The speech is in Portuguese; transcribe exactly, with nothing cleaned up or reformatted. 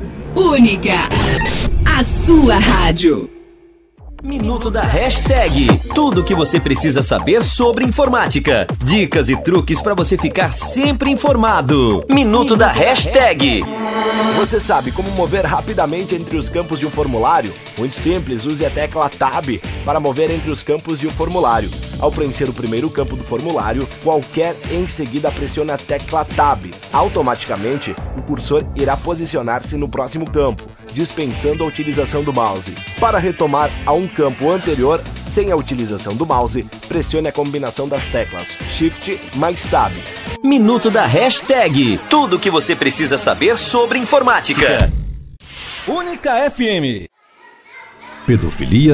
Única, a sua rádio. Minuto da Hashtag. Tudo o que você precisa saber sobre informática. Dicas e truques para você ficar sempre informado. Minuto, Minuto da, da hashtag. hashtag. Você sabe como mover rapidamente entre os campos de um formulário? Muito simples, use a tecla Tab para mover entre os campos de um formulário. Ao preencher o primeiro campo do formulário, qualquer em seguida pressione a tecla Tab. Automaticamente, o cursor irá posicionar-se no próximo campo, dispensando a utilização do mouse. Para retomar a um campo anterior, sem a utilização do mouse, pressione a combinação das teclas Shift mais Tab. Minuto da Hashtag. Tudo o que você precisa saber sobre informática. Única F M. Pedofilia